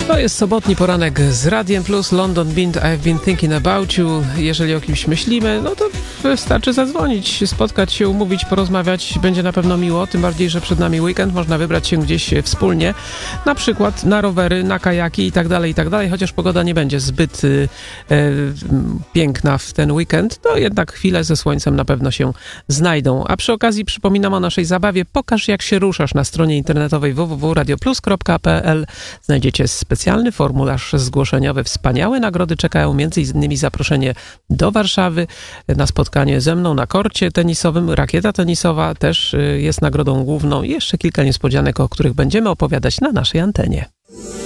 To jest sobotni poranek z Radiem Plus, London Beat, I've been thinking about you. Jeżeli o kimś myślimy, no to wystarczy zadzwonić, spotkać się, umówić, porozmawiać. Będzie na pewno miło, tym bardziej, że przed nami weekend. Można wybrać się gdzieś wspólnie, na przykład na rowery, na kajaki i tak dalej, chociaż pogoda nie będzie zbyt piękna w ten weekend, to jednak chwile ze słońcem na pewno się znajdą. A przy okazji przypominam o naszej zabawie. Pokaż, jak się ruszasz. Na stronie internetowej www.radioplus.pl znajdziecie specjalny formularz zgłoszeniowy. Wspaniałe nagrody czekają, m.in. zaproszenie do Warszawy na spotkanie ze mną na korcie tenisowym. Rakieta tenisowa też jest nagrodą główną i jeszcze kilka niespodzianek, o których będziemy opowiadać na naszej antenie.